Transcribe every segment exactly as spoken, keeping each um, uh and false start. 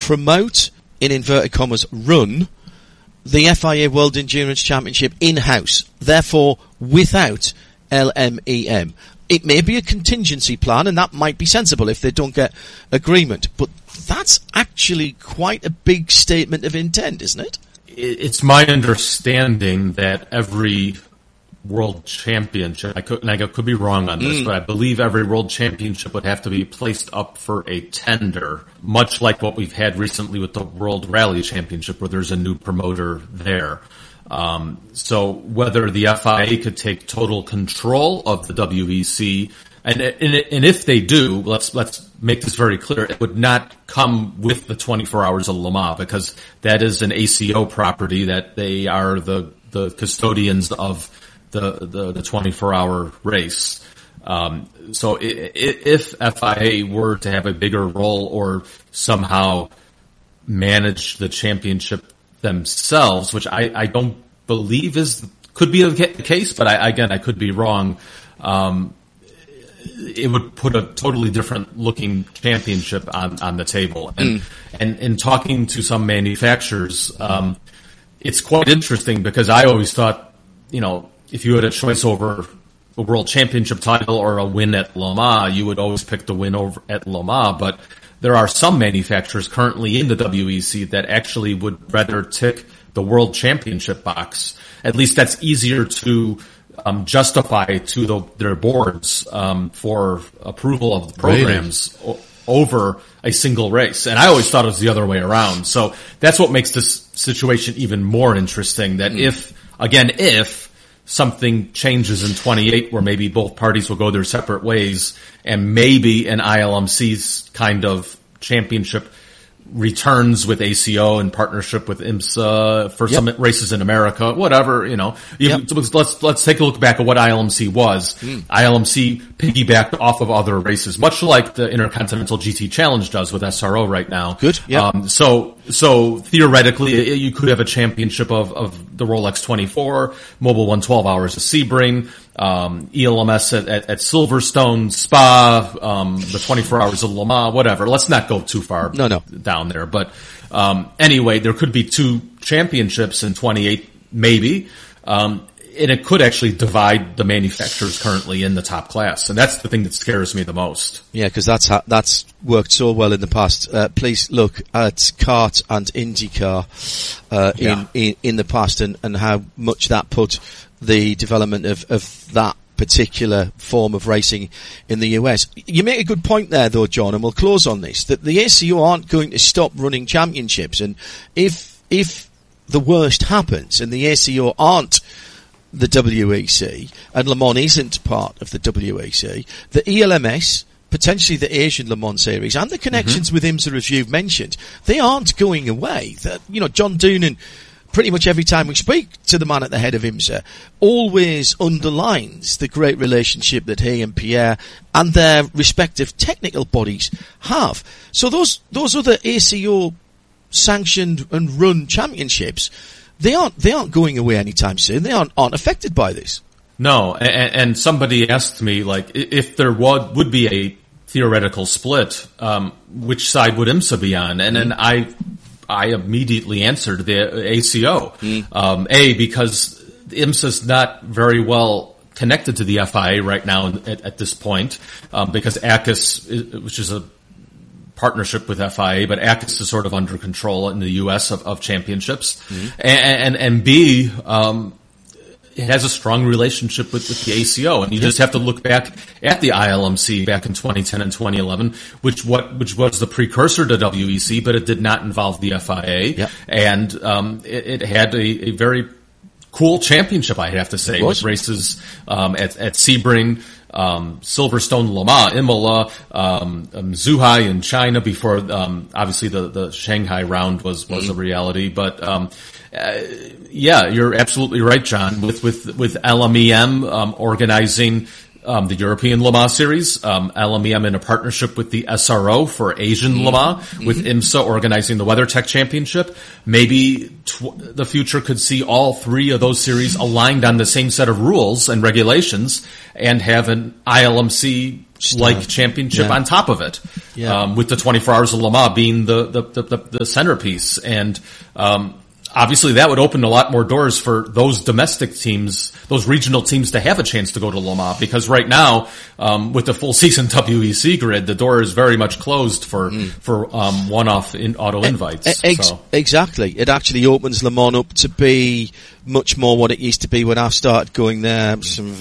promote, in inverted commas, run the F I A World Endurance Championship in-house, therefore without L M E M. It may be a contingency plan, and that might be sensible if they don't get agreement, but that's actually quite a big statement of intent, isn't it? It's my understanding that every world championship, I could, and I could be wrong on this, mm. but I believe every world championship would have to be placed up for a tender, much like what we've had recently with the World Rally Championship, where there's a new promoter there. Um, so whether the F I A could take total control of the W E C, and, and, and if they do, let's, let's make this very clear, it would not come with the twenty-four hours of Le Mans, because that is an A C O property, that they are the, the custodians of the, the, the twenty-four hour race. Um, so if F I A were to have a bigger role or somehow manage the championship themselves, which I, I don't believe is, could be the case, but I, again, I could be wrong. Um, it would put a totally different looking championship on, on the table. And, mm. and in talking to some manufacturers, um, it's quite interesting, because I always thought, you know, if you had a choice over a world championship title or a win at Le Mans, you would always pick the win over at Le Mans. But there are some manufacturers currently in the W E C that actually would rather tick the world championship box. At least that's easier to um, justify to the, their boards um, for approval of the programs really? o- over a single race. And I always thought it was the other way around. So that's what makes this situation even more interesting, that mm. if, again, if something changes in twenty-eight where maybe both parties will go their separate ways, and maybe an I L M C's kind of championship returns with A C O in partnership with IMSA for yep. some races in America, whatever, you know. Yep. Let's, let's take a look back at what I L M C was. Mm. I L M C piggybacked off of other races, much like the Intercontinental G T Challenge does with S R O right now. Good. Yeah. Um, so, so theoretically, you could have a championship of, of the Rolex twenty-four, Mobil one twelve Hours of Sebring, um, E L M S at, at, at Silverstone, Spa, um, the twenty-four Hours of Le Mans, whatever. Let's not go too far no, no. down there. But um, anyway, there could be two championships in twenty-eight, maybe. Um, and it could actually divide the manufacturers currently in the top class. And that's the thing that scares me the most. Yeah, because that's ha- that's worked so well in the past. Uh, please look at Kart and IndyCar uh, yeah. in, in in the past, and, and how much that put the development of, of that particular form of racing in the U S. You make a good point there, though, John, and we'll close on this, that the A C O aren't going to stop running championships. And if if the worst happens and the A C O aren't the W E C, and Le Mans isn't part of the W E C, the E L M S, potentially the Asian Le Mans Series, and the connections mm-hmm. with IMSA, as you've mentioned, they aren't going away. That, you know, John Doonan, pretty much every time we speak to the man at the head of IMSA, always underlines the great relationship that he and Pierre and their respective technical bodies have. So those those other A C O sanctioned and run championships, They aren't, they aren't going away anytime soon. They aren't, aren't affected by this. No, and, and somebody asked me, like, if there would, would be a theoretical split, um, which side would IMSA be on? And then I, I immediately answered the A C O. Mm. Um, A, because IMSA's not very well connected to the F I A right now at, at this point, um, because A C U S, which is a partnership with F I A, but A C U S is sort of under control in the U S of, of championships. Mm-hmm. And, and, and B, um, it has a strong relationship with, with the A C O. And you just have to look back at the I L M C back in twenty ten and twenty eleven, which what, which was the precursor to W E C, but it did not involve the F I A. Yep. And, um, it, it had a, a very cool championship, I have to say, with races, um, at, at Sebring, Um, Silverstone, Le Mans, Imola, um, um, Zhuhai in China before, um, obviously the, the Shanghai round was, was mm-hmm. a reality. But, um, uh, yeah, you're absolutely right, John, with, with, with L M E M, um, organizing um, the European Le Mans Series, um, L M E M in a partnership with the S R O for Asian mm-hmm. Le Mans, mm-hmm. with IMSA organizing the WeatherTech Championship. Maybe tw- the future could see all three of those series aligned on the same set of rules and regulations and have an I L M C like championship yeah. on top of it, yeah. um, with the twenty-four Hours of Le Mans being the, the, the, the, the centerpiece. And, um, obviously that would open a lot more doors for those domestic teams, those regional teams to have a chance to go to Le Mans, because right now, um, with the full season W E C grid, the door is very much closed for, mm. for, um, one-off in auto invites. Ex- so. Exactly. It actually opens Le Mans up to be much more what it used to be when I started going there some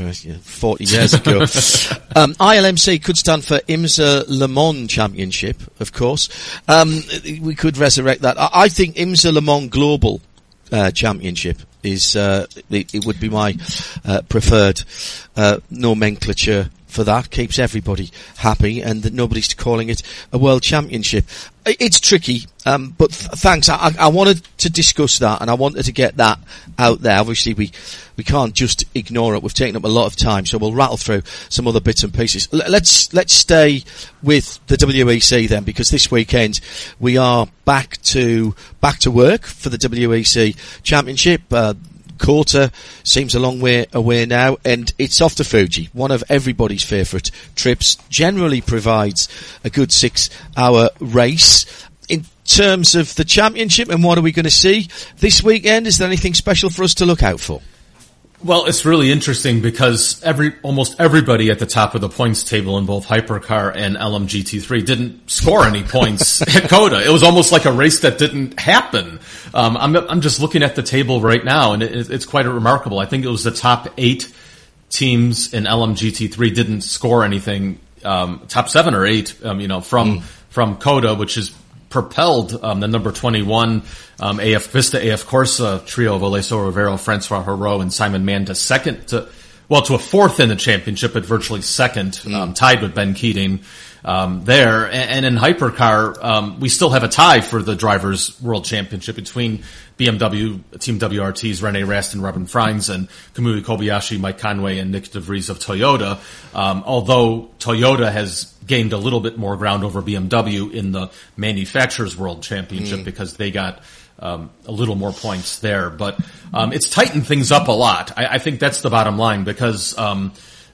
forty years ago. um, I L M C could stand for IMSA Le Mans Championship, of course. Um, we could resurrect that. I, I think IMSA Le Mans Global uh, Championship is uh, it, it would be my uh, preferred uh, nomenclature for that. Keeps everybody happy, and that nobody's calling it a world championship. It's tricky, um, but th- thanks. I, I wanted to discuss that, and I wanted to get that out there. Obviously, we we can't just ignore it. We've taken up a lot of time, so we'll rattle through some other bits and pieces. L- let's let's stay with the W E C then, because this weekend we are back to back to work for the W E C Championship. Uh, Quarter seems a long way away now, and it's off to Fuji, one of everybody's favourite trips. Generally provides a good six-hour race. In terms of the championship, and what are we going to see this weekend? Is there anything special for us to look out for? Well, it's really interesting because every almost everybody at the top of the points table in both Hypercar and L M G T three didn't score any points at COTA. It was almost like a race that didn't happen. Um, I'm I'm just looking at the table right now, and it, it's quite remarkable. I think it was the top eight teams in L M G T three didn't score anything. Um, top seven or eight, um, you know, from mm. from COTA, which is propelled um, the number twenty-one um, A F Vista A F Corsa trio of Alessio Rivero, Francois Haro, and Simon Mann to second to well to a fourth in the championship, but virtually second, mm. um, tied with Ben Keating um, there. And, and in Hypercar, um, we still have a tie for the Drivers' World Championship between B M W, Team W R T's Rene Rast and Robin Freins, and Kamui Kobayashi, Mike Conway, and Nick DeVries of Toyota. Um, although Toyota has gained a little bit more ground over B M W in the Manufacturers' World Championship mm. because they got um, a little more points there. But um, it's tightened things up a lot. I, I think that's the bottom line, because um,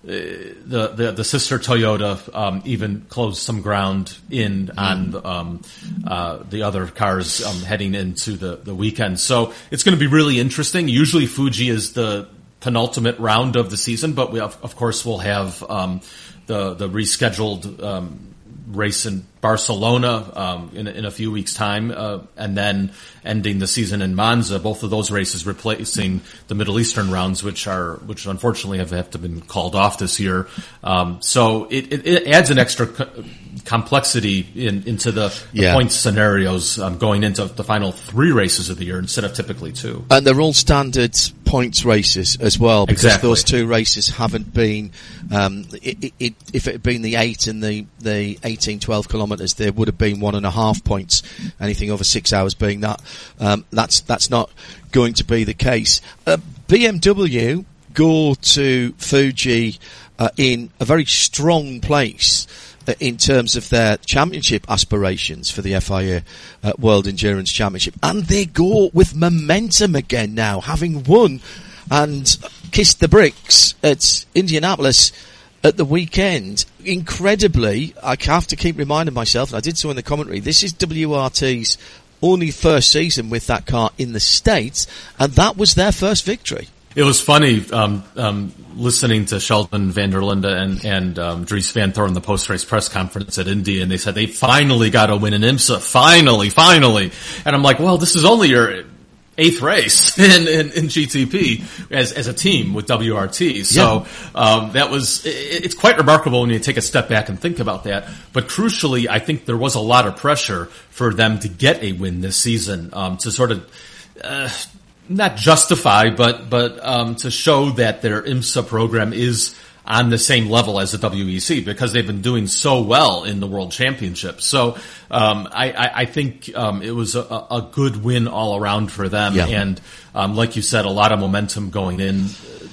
the, the the sister Toyota um, even closed some ground in mm. on um, uh, the other cars um, heading into the, the weekend. So it's going to be really interesting. Usually Fuji is the penultimate round of the season, but we of, of course will have um, the the rescheduled um, race in Barcelona um, in, in a few weeks' time, uh, and then ending the season in Monza. Both of those races replacing the Middle Eastern rounds, which are which unfortunately have, have to been called off this year. Um, so it, it, it adds an extra co- complexity in, into the, the yeah. point scenarios um, going into the final three races of the year instead of typically two. And they're all standard points races as well, because exactly. those two races haven't been. Um, it, it, if it had been the eight and the the eighteen, twelve kilometres, there would have been one and a half points. Anything over six hours being that, um, that's that's not going to be the case. Uh, B M W go to Fuji uh, in a very strong place uh, in terms of their championship aspirations for the F I A uh, World Endurance Championship, and they go with momentum again now, having won and kissed the bricks at Indianapolis at the weekend. Incredibly, I have to keep reminding myself, and I did so in the commentary, this is W R T's only first season with that car in the States, and that was their first victory. It was funny um, um, listening to Sheldon van der Linde and, and um, Dries Van Thorn in the post-race press conference at Indy, and they said they finally got a win in IMSA. Finally, finally. And I'm like, well, this is only your eighth race in, in, in G T P as, as a team with W R T. So, yeah. um, that was, it, it's quite remarkable when you take a step back and think about that. But crucially, I think there was a lot of pressure for them to get a win this season, um, to sort of, uh, not justify, but, but, um, to show that their IMSA program is on the same level as the W E C, because they've been doing so well in the World Championship. So um, I, I, I think um, it was a, a good win all around for them. Yeah. And um, like you said, a lot of momentum going in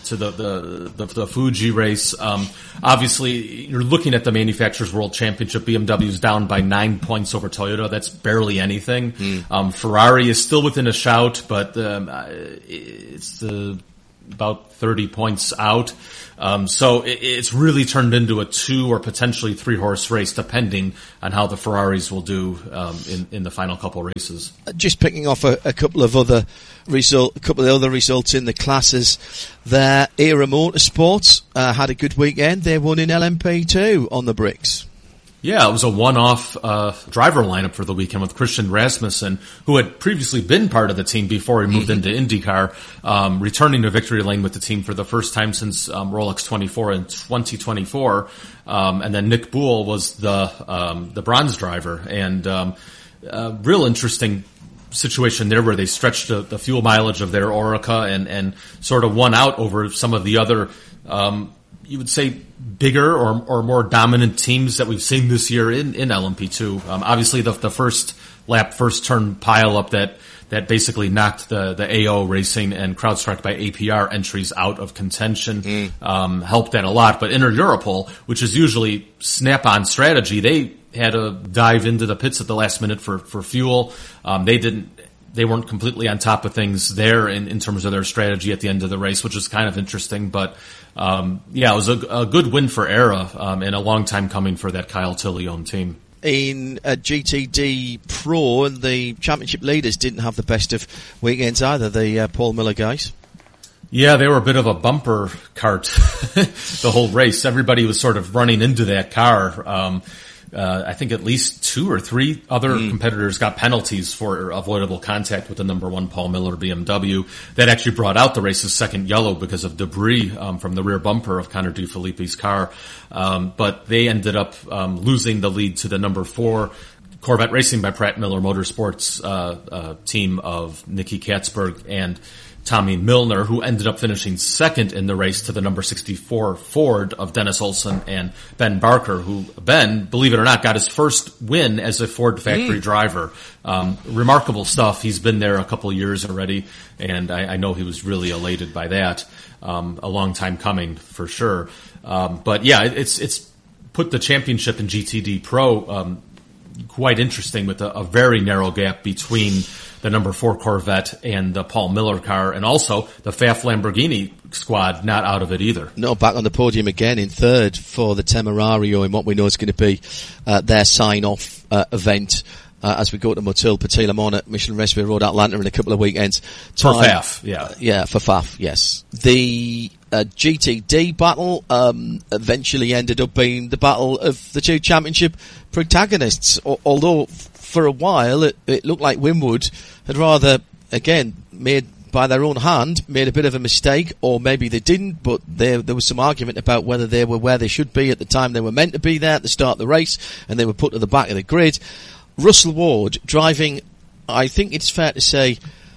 to the, the, the, the Fuji race. Um, obviously, you're looking at the Manufacturers World Championship. B M W's down by nine points over Toyota. That's barely anything. Mm. Um, Ferrari is still within a shout, but um, it's the, about thirty points out. Um, so it, it's really turned into a two or potentially three horse race, depending on how the Ferraris will do um, in, in the final couple races. Just picking off a, a couple of other result, a couple of other results in the classes there. Era Motorsports uh, had a good weekend. They won in L M P two on the bricks. Yeah, it was a one-off uh driver lineup for the weekend with Christian Rasmussen, who had previously been part of the team before he moved mm-hmm. into IndyCar, um, returning to victory lane with the team for the first time since um, Rolex twenty-four in twenty twenty-four. Um, and then Nick Boole was the um, the bronze driver, and um, uh, real interesting situation there where they stretched the, the fuel mileage of their Oreca and and sort of won out over some of the other um you would say bigger or or more dominant teams that we've seen this year in, in L M P two. Um, obviously the, the first lap, first turn pile up that, that basically knocked the, the A O Racing and CrowdStrike by A P R entries out of contention, mm. um, helped that a lot. But Inter Europol, which is usually snap-on strategy, they had to dive into the pits at the last minute for, for fuel. Um, they didn't, They weren't completely on top of things there in, in terms of their strategy at the end of the race, which was kind of interesting. But, um, yeah, it was a, a good win for Era, um, and a long time coming for that Kyle Tilley-owned team. In uh, G T D Pro, and the championship leaders didn't have the best of weekends either, the uh, Paul Miller guys. Yeah, they were a bit of a bumper cart the whole race. Everybody was sort of running into that car. Um, Uh, I think at least two or three other mm. competitors got penalties for avoidable contact with the number one Paul Miller B M W. That actually brought out the race's second yellow because of debris um, from the rear bumper of Connor DeFilippi's car. Um, but they ended up um, losing the lead to the number four Corvette Racing by Pratt Miller Motorsports uh, uh, team of Nicky Katzberg and Tommy Milner, who ended up finishing second in the race to the number sixty-four Ford of Dennis Olsen and Ben Barker, who, Ben, believe it or not, got his first win as a Ford factory mm. driver. Um, remarkable stuff. He's been there a couple of years already, and I, I know he was really elated by that. Um, a long time coming, for sure. Um, but yeah, it's, it's put the championship in G T D Pro, um, quite interesting with a, a very narrow gap between the number four Corvette and the Paul Miller car, and also the F A F Lamborghini squad not out of it either. No, back on the podium again in third for the Temerario in what we know is going to be uh, their sign-off uh, event uh, as we go to Motul Petit-Le-Mans at Michelin Raceway Road Atlanta in a couple of weekends. Time, for F A F, yeah. Uh, yeah, for F A F, yes. The uh, G T D battle um, eventually ended up being the battle of the two championship protagonists, o- although for a while it, it looked like Winwood had rather, again, made by their own hand, made a bit of a mistake, or maybe they didn't, but there there was some argument about whether they were where they should be at the time they were meant to be there at the start of the race, and they were put to the back of the grid. Russell Ward driving, I think it's fair to say,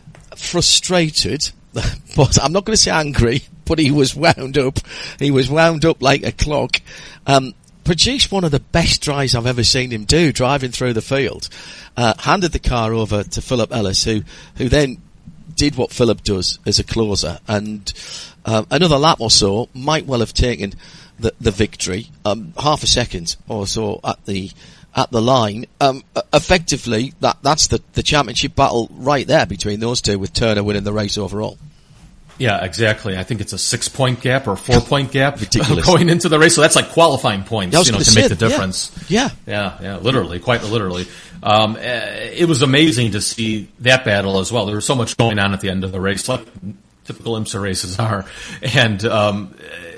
frustrated, but I'm not going to say angry, but he was wound up. He was wound up like a clock. Um, produced one of the best drives I've ever seen him do, driving through the field. Uh, handed the car over to Philip Ellis, who, who then did what Philip does as a closer, and uh, another lap or so might well have taken the, the victory. Um, half a second or so at the at the line. Um, effectively, that that's the, the championship battle right there between those two, with Turner winning the race overall. Yeah, exactly. I think it's a six-point gap or a four-point gap Ridiculous. going into the race. So that's like qualifying points, you know, to say, make the difference. Yeah. Yeah, yeah, literally, quite literally. Um, it was amazing to see that battle as well. There was so much going on at the end of the race, like typical IMSA races are. And um,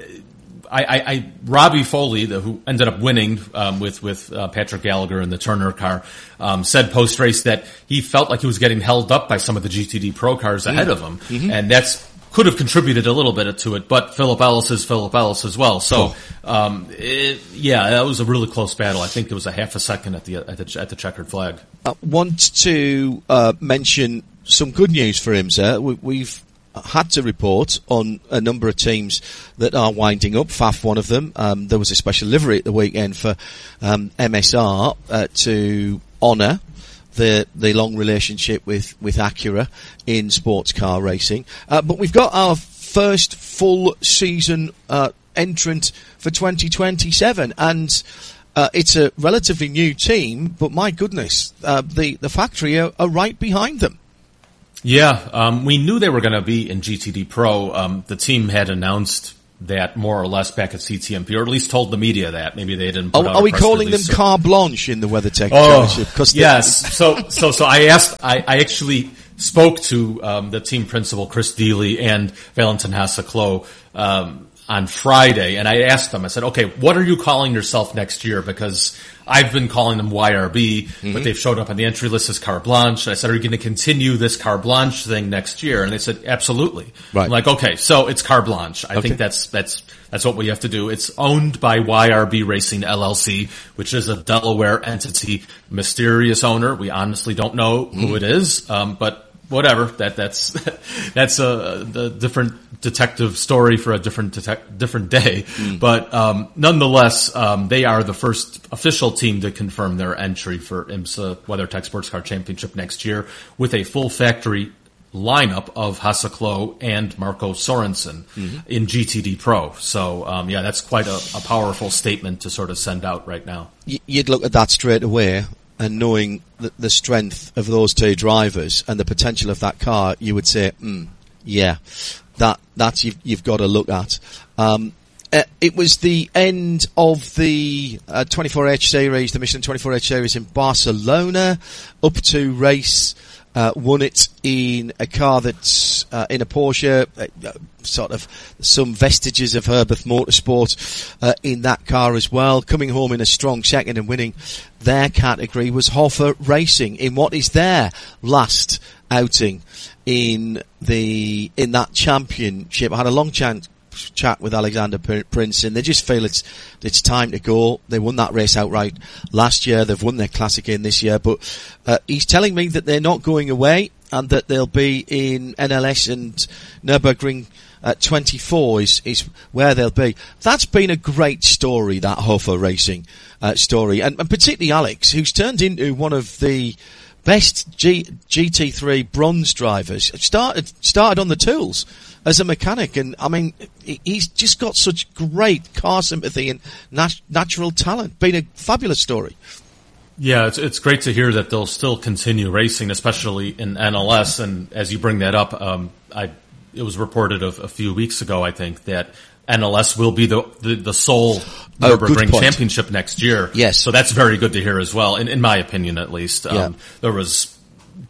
I, I, I Robbie Foley, the, who ended up winning um, with with uh, Patrick Gallagher in the Turner car, um, said post race that he felt like he was getting held up by some of the G T D Pro cars ahead mm. of him, mm-hmm. and that's could have contributed a little bit to it. But Philip Ellis is Philip Ellis as well. So, um, it, yeah, that was a really close battle. I think it was a half a second at the at the, at the checkered flag. I want to uh, mention some good news for IMSA. We, we've had to report on a number of teams that are winding up. F A F, one of them. Um, there was a special livery at the weekend for um, M S R uh, to honour the the long relationship with with Acura in sports car racing. Uh, but we've got our first full season uh, entrant for twenty twenty-seven, and uh, it's a relatively new team, but my goodness, uh, the, the factory are, are right behind them. Yeah, um, we knew they were going to be in G T D Pro. Um, the team had announced that more or less back at C T M P, or at least told the media that. Maybe they didn't put Are, out are a we press calling release, them so. carte blanche in the WeatherTech Oh, Championship? Cause yes. so, so, so I asked, I, I actually spoke to, um, the team principal, Chris Deely, and Valentin Haseklo, um, on Friday, and I asked them, I said, okay, what are you calling yourself next year? Because I've been calling them Y R B, mm-hmm. but they've showed up on the entry list as Carte Blanche. I said, are you going to continue this Carte Blanche thing next year? And they said, absolutely. Right. I'm like, okay, so it's Carte Blanche. I okay. think that's, that's, that's what we have to do. It's owned by Y R B Racing L L C, which is a Delaware entity, mysterious owner. We honestly don't know mm-hmm. who it is, um, but whatever. That that's that's a, a different detective story for a different detec- different day. Mm. But um, nonetheless, um, they are the first official team to confirm their entry for IMSA WeatherTech Sports Car Championship next year with a full factory lineup of Haseklo and Marco Sorensen mm-hmm. in G T D Pro. So um, yeah, that's quite a, a powerful statement to sort of send out right now. You'd look at that straight away. And knowing the, the strength of those two drivers and the potential of that car, you would say, mm, yeah, that that's you've, you've got to look at. Um, uh, it was the end of the uh, twenty-four H series, the Michelin twenty-four H series in Barcelona. Up to race, uh, won it in a car that's uh, in a Porsche. Uh, sort of some vestiges of Herbeth Motorsport uh, in that car as well. Coming home in a strong second and winning their category was Hoffa Racing in what is their last outing in the in that championship. I had a long chat chat with Alexander Prince, and they just feel it's it's time to go. They won that race outright last year. They've won their classic in this year, but uh, he's telling me that they're not going away and that they'll be in N L S and Nürburgring. Uh, twenty-four is, is where they'll be. That's been a great story, that Hoffa Racing uh, story, and, and particularly Alex, who's turned into one of the best G, G T three bronze drivers. Started started on the tools as a mechanic, and I mean, he's just got such great car sympathy and nat- natural talent. Been a fabulous story. Yeah, it's it's great to hear that they'll still continue racing, especially in N L S. And as you bring that up, um, I. It was reported a, a few weeks ago, I think, that N L S will be the the, the sole Nürburgring oh, championship next year. Yes. So that's very good to hear as well, in, in my opinion at least. Um, yeah. There was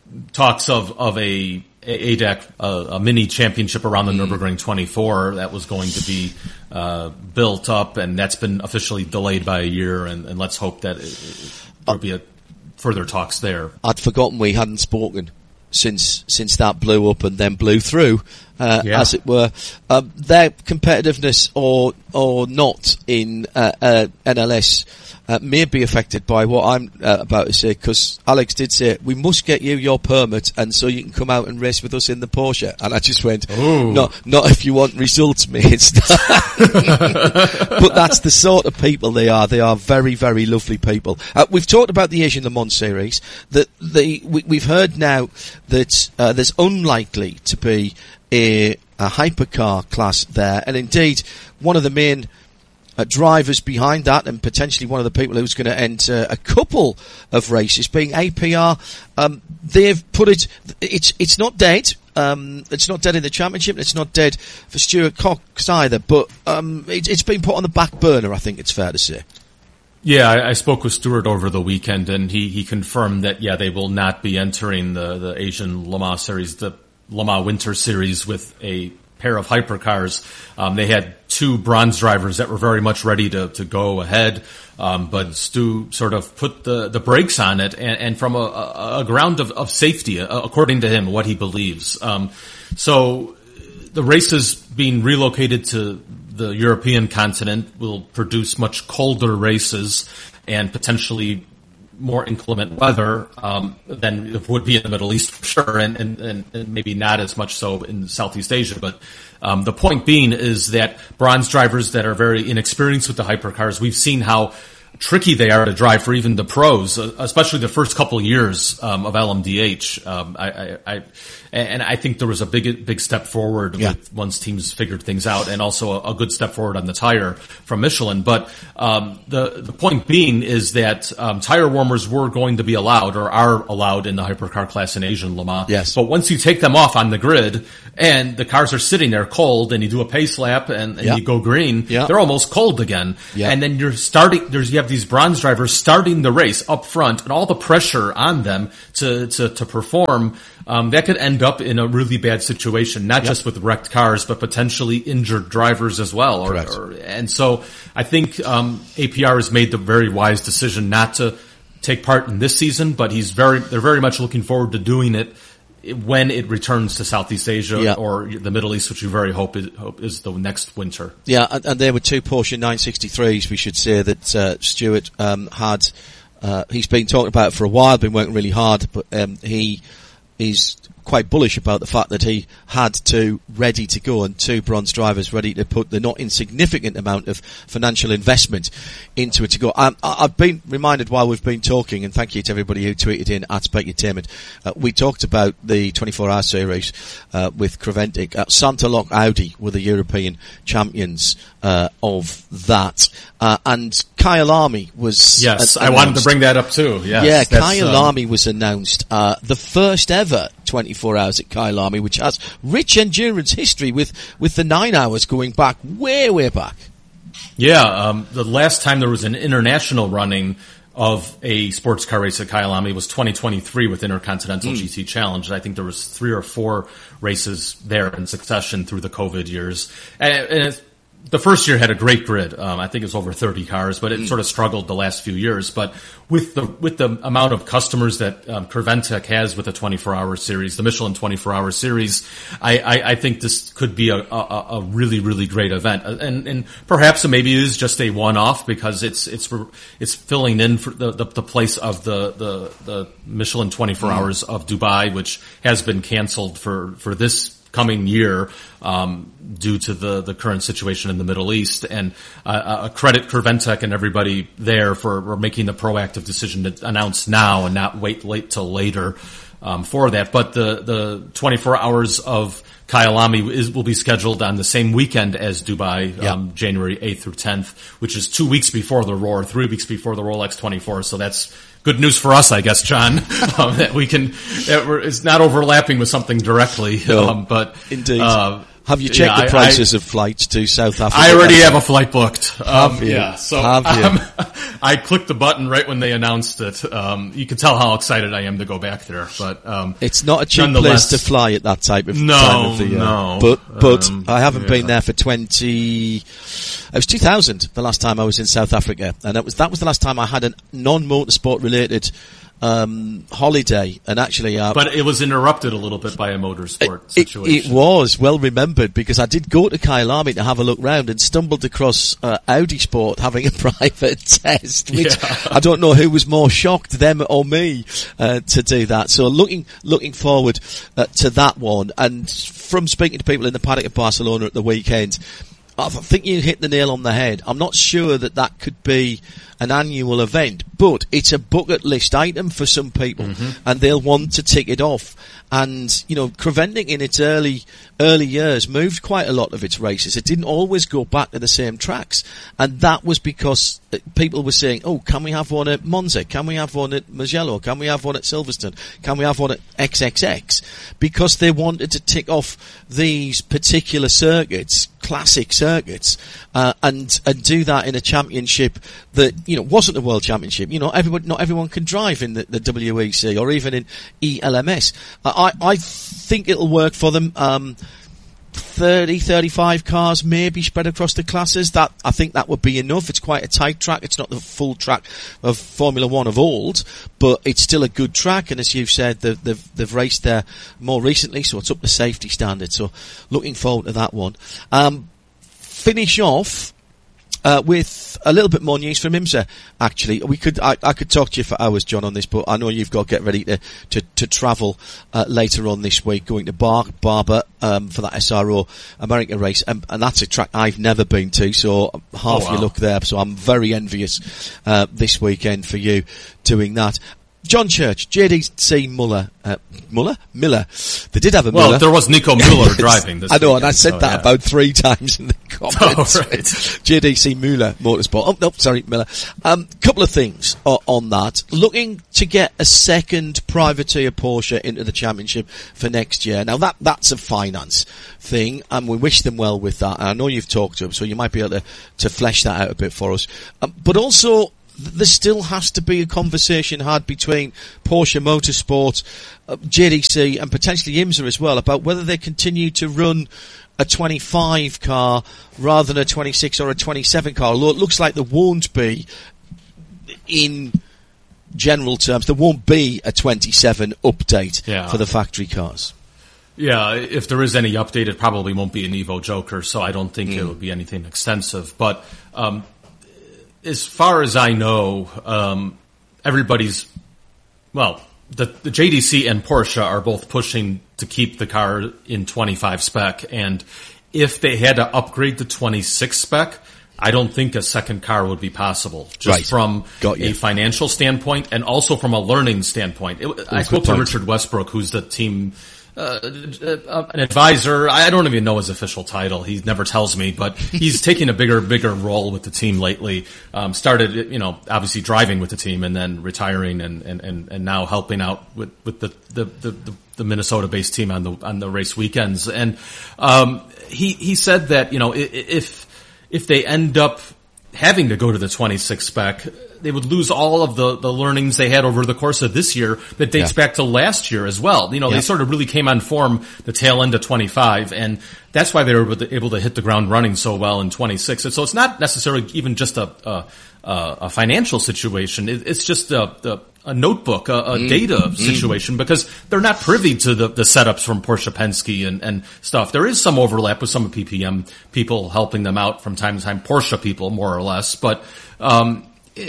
talks of, of a, a ADAC, a, a mini championship around the mm. Nürburgring twenty-four that was going to be uh, built up, and that's been officially delayed by a year, and, and let's hope that it, it, there'll be a further talks there. I'd forgotten we hadn't spoken since since that blew up and then blew through, uh, yeah. as it were. Um, their competitiveness or or not in uh, uh, N L S uh, may be affected by what I'm uh, about to say, because Alex did say, we must get you your permit and so you can come out and race with us in the Porsche. And I just went, Ooh. not not if you want results, mate. But that's the sort of people they are. They are very, very lovely people. Uh, we've talked about the Asian Le Mans series. That the we, we've heard now that uh, there's unlikely to be a, a hypercar class there, and indeed one of the main uh, drivers behind that, and potentially one of the people who's going to enter a couple of races, being A P R. Um, they've put it. It's it's not dead. Um, it's not dead in the championship. It's not dead for Stuart Cox either. But um, it, it's been put on the back burner, I think it's fair to say. Yeah, I, I spoke with Stuart over the weekend, and he, he confirmed that, yeah, they will not be entering the, the Asian Le Mans series, the Le Mans Winter Series, with a pair of hypercars. Um, they had two bronze drivers that were very much ready to, to go ahead, um, but Stu sort of put the, the brakes on it, and, and from a, a, a ground of, of safety, according to him, what he believes. Um, so the races being relocated to the European continent will produce much colder races and potentially more inclement weather um, than it would be in the Middle East for sure, and, and, and maybe not as much so in Southeast Asia. But um, the point being is that bronze drivers that are very inexperienced with the hypercars, we've seen how tricky they are to drive for even the pros, especially the first couple of years um, of L M D H. Um, I, I, I, and I think there was a big, big step forward yeah. with once teams figured things out, and also a, a good step forward on the tire from Michelin. But um, the the point being is that um, tire warmers were going to be allowed, or are allowed, in the hypercar class in Asian Le Mans. Yes. But once you take them off on the grid and the cars are sitting there cold, and you do a pace lap and, and yeah. you go green, yeah. they're almost cold again. Yeah. And then you're starting. There's you have these bronze drivers starting the race up front, and all the pressure on them to to, to perform. Um, that could end up in a really bad situation, not yep. just with wrecked cars, but potentially injured drivers as well. Or, or, and so I think um, A P R has made the very wise decision not to take part in this season, but he's very they're very much looking forward to doing it when it returns to Southeast Asia yep. or the Middle East, which we very hope is, hope is the next winter. Yeah, and, and there were two Porsche nine sixty-threes, we should say, that uh, Stewart um, had. Uh, he's been talking about it for a while, been working really hard, but um, he... He's quite bullish about the fact that he had two ready to go and two bronze drivers ready to put the not insignificant amount of financial investment into it to go. Um, I've been reminded while we've been talking, and thank you to everybody who tweeted in at Specutainment, uh, we talked about the twenty-four hour series uh, with Creventic. Uh, Santa Lock Audi were the European champions uh, of that. Uh, and Kyalami was Yes, uh, I wanted to bring that up too. Yes, yeah, Kyalami um, was announced. Uh, the first ever twenty-four hours at Kyalami, which has rich endurance history with, with the nine hours going back way, way back. Yeah, um, the last time there was an international running of a sports car race at Kyalami was twenty twenty-three with Intercontinental mm. G T Challenge. And I think there was three or four races there in succession through the COVID years. And, and it's, the first year had a great grid. Um, I think it was over thirty cars, but it mm. sort of struggled the last few years. But with the with the amount of customers that um, Creventic has with the twenty-four hour series, the Michelin twenty-four hour series, I, I, I think this could be a, a, a really really great event. And, and perhaps maybe it is just a one off because it's it's it's filling in for the the, the place of the, the the Michelin twenty-four mm. hours of Dubai, which has been canceled for for this coming year um, due to the, the current situation in the Middle East. And uh, a credit Creventic and everybody there for, for making the proactive decision to announce now and not wait late till later um, for that. But the, the twenty-four hours of Kyalami is, will be scheduled on the same weekend as Dubai, yep. um, January eighth through tenth, which is two weeks before the Roar, three weeks before the Rolex twenty-four. So that's good news for us, I guess, John, um, that we can, that we're, it's not overlapping with something directly. No, um, but, indeed. Uh, have you checked yeah, the prices I, of flights to South Africa? I already have a flight booked. Um, have you? Yeah, so have you? Um, I clicked the button right when they announced it. Um, you can tell how excited I am to go back there. But um, it's not a cheap place to fly at that type of no, time of the year. No, but but um, I haven't yeah. been there for twenty. It was two thousand the last time I was in South Africa, and that was that was the last time I had a non-motorsport related um holiday. And actually uh, but it was interrupted a little bit by a motorsport it, situation. It, it was well remembered because I did go to Kyalami to have a look round and stumbled across uh, Audi Sport having a private test, which yeah. I don't know who was more shocked, them or me, uh, to do that. So looking looking forward uh, to that one. And from speaking to people in the paddock at Barcelona at the weekend, I think you hit the nail on the head. I'm not sure that that could be an annual event, but it's a bucket list item for some people, mm-hmm. and they'll want to tick it off. And, you know, Creventic in its early, early years moved quite a lot of its races. It didn't always go back to the same tracks. And that was because people were saying, oh, can we have one at Monza? Can we have one at Mugello? Can we have one at Silverstone? Can we have one at X X X? Because they wanted to tick off these particular circuits, classic circuits, uh, and, and do that in a championship that, you know, wasn't a world championship. You know, everybody, not everyone can drive in the, the W E C or even in E L M S. Uh, I, I think it'll work for them. Um, thirty, thirty-five cars maybe spread across the classes. That, I think that would be enough. It's quite a tight track. It's not the full track of Formula One of old, but it's still a good track. And as you've said, they've, they've, they've raced there more recently, so it's up to safety standards. So looking forward to that one. Um, finish off uh, with a little bit more news from IMSA. Actually, we could I, I could talk to you for hours, John, on this, but I know you've got to get ready to to, to travel uh, later on this week, going to Bar Barber um, for that S R O America race, and, and that's a track I've never been to, so half oh, wow. your luck there. So I'm very envious uh, this weekend for you doing that. John Church, J D C Muller, uh, Muller? Miller. They did have a well, Miller. Well, there was Nico Muller driving this I know, weekend, and I said so, that yeah. about three times in the comments. Oh, right. J D C Muller Motorsport. Oh, no, sorry, Miller. Um, couple of things on, on that. Looking to get a second privateer Porsche into the championship for next year. Now, that that's a finance thing, and we wish them well with that. And I know you've talked to them, so you might be able to, to flesh that out a bit for us. Um, but also, there still has to be a conversation had between Porsche Motorsport, uh, J D C, and potentially IMSA as well about whether they continue to run a twenty-five car rather than a twenty-six or a twenty-seven car. Although it looks like there won't be, in general terms, there won't be a twenty-seven update yeah. for the factory cars. Yeah, if there is any update, it probably won't be an Evo Joker, so I don't think mm. it will be anything extensive. But um as far as I know, um, everybody's, well, the, the J D C and Porsche are both pushing to keep the car in twenty-five spec. And if they had to upgrade to twenty-six spec, I don't think a second car would be possible. Just right. from a financial standpoint and also from a learning standpoint. It, oh, I spoke to Richard Westbrook, who's the team Uh, uh, an advisor. I don't even know his official title. He never tells me, but he's taking a bigger, bigger role with the team lately. Um, started, you know, obviously driving with the team and then retiring and, and, and, and now helping out with, with the, the, the, the Minnesota-based team on the, on the race weekends. And, um, he, he said that, you know, if, if they end up having to go to the twenty-six spec, they would lose all of the, the learnings they had over the course of this year that dates yeah. back to last year as well. You know, yeah. they sort of really came on form the tail end of twenty-five, and that's why they were able to hit the ground running so well in twenty-six. And so it's not necessarily even just a, a, a financial situation. It, it's just a, a, a notebook, a, a mm. data mm. situation, because they're not privy to the, the setups from Porsche Penske and, and stuff. There is some overlap with some of P P M people helping them out from time to time, Porsche people more or less, but, um,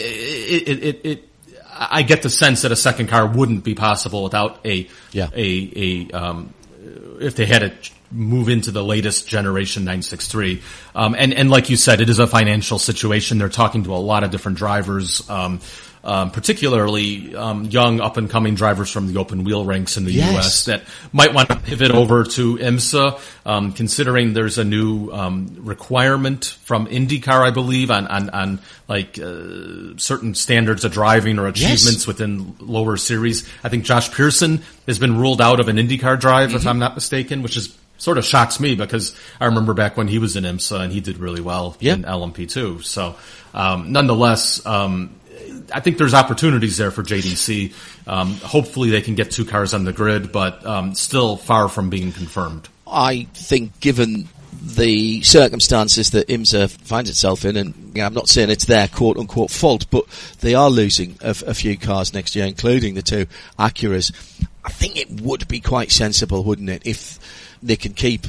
It, it, it, it, I get the sense that a second car wouldn't be possible without a, yeah. a, a, um, if they had to move into the latest generation nine sixty-three. Um, and, and like you said, it is a financial situation. They're talking to a lot of different drivers, um, um, particularly, um, young up and coming drivers from the open wheel ranks in the yes. U S that might want to pivot over to IMSA, um, considering there's a new, um, requirement from IndyCar, I believe, on, on, on like, uh, certain standards of driving or achievements yes. within lower series. I think Josh Pearson has been ruled out of an IndyCar drive, mm-hmm. if I'm not mistaken, which is sort of shocks me because I remember back when he was in IMSA and he did really well yeah. in L M P too. So, um, nonetheless, um, I think there's opportunities there for J D C. Um, hopefully they can get two cars on the grid, but um, still far from being confirmed. I think given the circumstances that IMSA finds itself in, and you know, I'm not saying it's their quote-unquote fault, but they are losing a, a few cars next year, including the two Acuras. I think it would be quite sensible, wouldn't it, if they can keep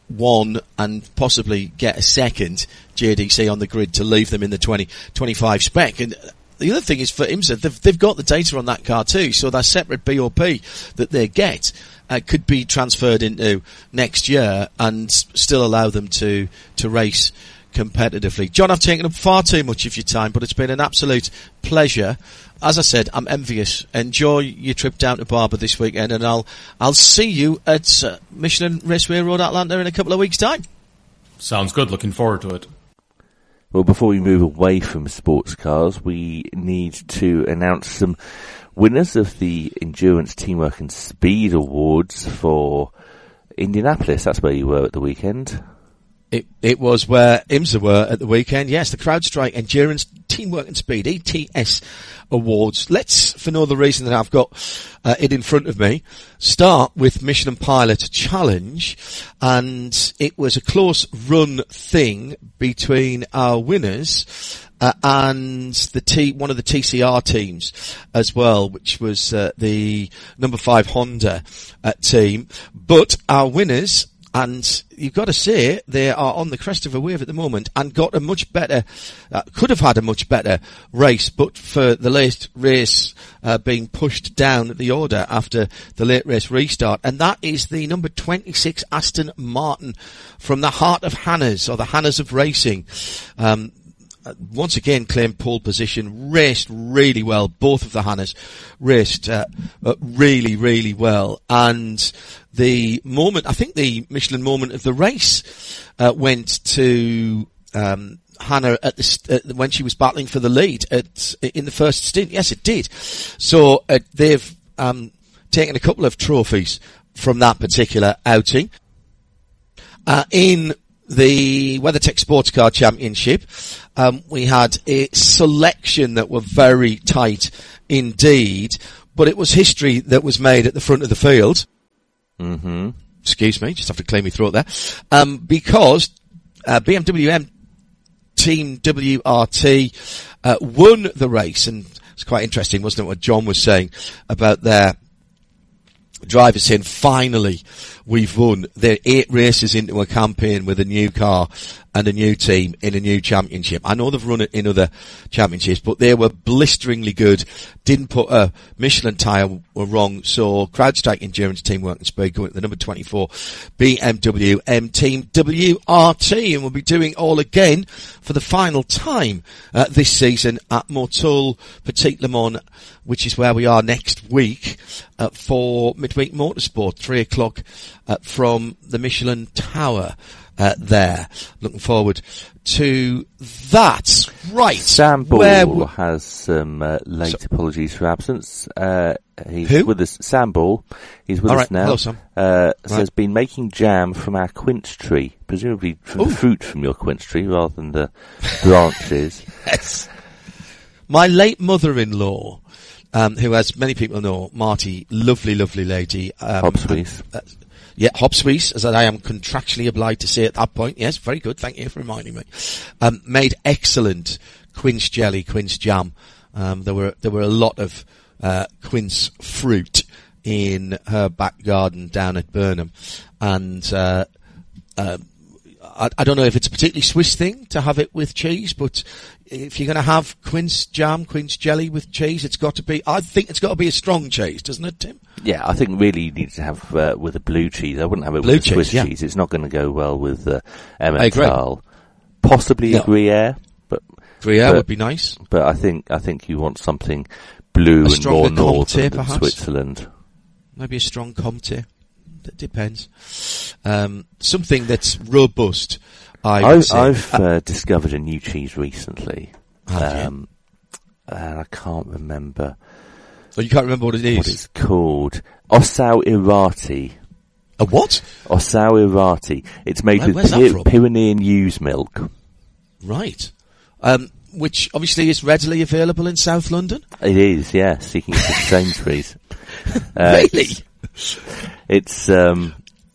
one and possibly get a second J D C on the grid to leave them in the twenty twenty-five spec. And the other thing is for IMSA, they've, they've got the data on that car too, so that separate B O P that they get uh, could be transferred into next year and still allow them to, to race competitively. John, I've taken up far too much of your time, but it's been an absolute pleasure. As I said, I'm envious. Enjoy your trip down to Barber this weekend, and I'll I'll see you at uh, Michelin Raceway Road Atlanta in a couple of weeks' time. Sounds good. Looking forward to it. Well, before we move away from sports cars, we need to announce some winners of the Endurance, Teamwork and Speed Awards for Indianapolis. That's where you were at the weekend. It, it was where IMSA were at the weekend. Yes, the CrowdStrike Endurance, Teamwork and Speed, E T S Awards. Let's, for no other reason than I've got uh, it in front of me, start with Michelin Pilot Challenge. And it was a close run thing between our winners uh, and the T, one of the T C R teams as well, which was uh, the number five Honda uh, team. But our winners and you've got to say they are on the crest of a wave at the moment and got a much better, uh, could have had a much better race, but for the late race uh, being pushed down the order after the late race restart. And that is the number twenty-six Aston Martin from the heart of Hannahs, or the Hannahs of racing. Um, once again claimed pole position, raced really well. Both of the Hannahs raced uh, uh, really, really well. And the moment, I think the Michelin moment of the race uh, went to um, Hannah at the st- uh, when she was battling for the lead at in the first stint. Yes, it did. So uh, they've um, taken a couple of trophies from that particular outing. Uh, in the WeatherTech Sports Car Championship, um, we had a selection that were very tight indeed, but it was history that was made at the front of the field. Mm-hmm. Excuse me, just have to clear my throat there. Um, because uh, B M W M Team W R T uh, won the race, and it's quite interesting, wasn't it, what John was saying about their drivers saying, finally, we've won. They're eight races into a campaign with a new car and a new team in a new championship. I know they've run it in other championships, but they were blisteringly good. Didn't put a Michelin tyre wrong, so CrowdStrike Endurance Team Work and Speed going to the number twenty-four B M W M Team W R T, and we'll be doing all again for the final time uh, this season at Motul Petit Le Mans, which is where we are next week uh, for Midweek Motorsport, three o'clock uh, from the Michelin Tower. Uh, there. Looking forward to that. Right. Sam Ball Where w- has some uh, late so- apologies for absence. Uh, he's Who? with us. Sam Ball. He's with All us right. now. Hello, Sam. Uh, right. Has been making jam from our quince tree, presumably from Ooh. the fruit from your quince tree rather than the branches. Yes. My late mother-in-law, um, who, as many people know, Marty, lovely, lovely lady. Um, Hopswees. Uh, Yeah, Hopswees, as I am contractually obliged to say at that point. Yes, very good. Thank you for reminding me. Um, made excellent quince jelly, quince jam. Um, there were, there were a lot of, uh, quince fruit in her back garden down at Burnham. And, uh, uh, I, I don't know if it's a particularly Swiss thing to have it with cheese, but if you're going to have quince jam, quince jelly with cheese, it's got to be, I think it's got to be a strong cheese, doesn't it, Tim? Yeah, I think really you need to have uh, with a blue cheese. I wouldn't have it blue with a Swiss cheese, yeah. cheese. It's not going to go well with uh, I agree. Emmental. Possibly No. a Gruyere, but Gruyere but, would be nice. But I think I think you want something blue A and stronger more northern Comté, than perhaps? Switzerland. Maybe a strong Comté. That depends. Um, something that's robust, I would I've, say. I've uh, discovered a new cheese recently. Have you? Um, and I can't remember Oh, you can't remember what it is? what it's called. Osau Irati. A what? Osau Irati. It's made Right, with where's that Py- from? Pyrenean ewe's milk. Right. Um, which obviously is readily available in South London. It is, yes. You can get it at Sainsbury's. Uh, Really? It's, um,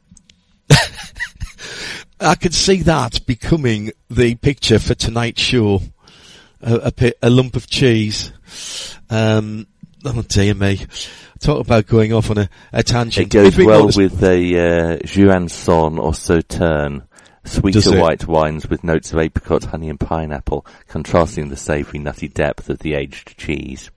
I could see that becoming the picture for tonight's show. A, a, pi- a lump of cheese. Um, oh dear me. Talk about going off on a, a tangent. it goes Midweek well Motors- with a uh, Juanson or Sauterne. Does Sweeter it? white wines with notes of apricot, honey and pineapple, contrasting the savoury nutty depth of the aged cheese.